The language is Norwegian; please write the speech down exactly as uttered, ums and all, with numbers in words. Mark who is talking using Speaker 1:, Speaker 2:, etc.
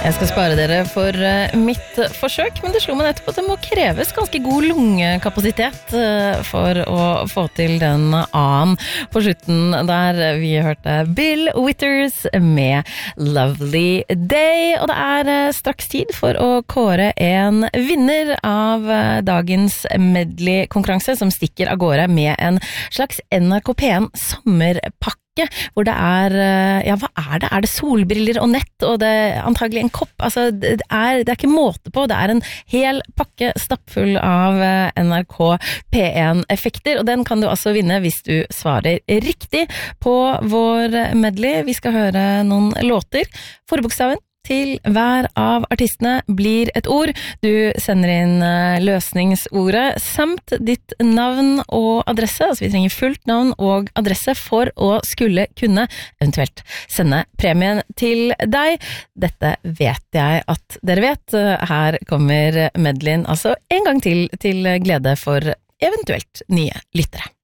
Speaker 1: Jeg skal spare dere for uh, mitt forsøk, men det slo meg nettopp at det må kreves ganske god lungekapasitet uh, for å få til den A-en på slutten der vi hørte Bill Withers med Lovely Day, og det er uh, straks tid for å kåre en vinner av uh, dagens medley-konkurranse som stikker av gårde med en slags N R K P en sommerpakke hvor det er, ja, hva er det? Er det solbriller og nett, og det er antagelig en kopp? Altså, det er, det er ikke måte på, det er en hel pakke stappfull av N R K P en-effekter, og den kan du altså vinne hvis du svarer riktig på vår medley. Vi skal høre noen låter. Forbokstaven til hver av artistene blir et ord. Du sender inn løsningsordet samt ditt navn og adresse, altså vi trenger fullt navn og adresse for å skulle kunne eventuelt sende premien til deg. Dette vet jeg at dere vet. Her kommer medleyen altså en gang til til glede for eventuelt nye lyttere.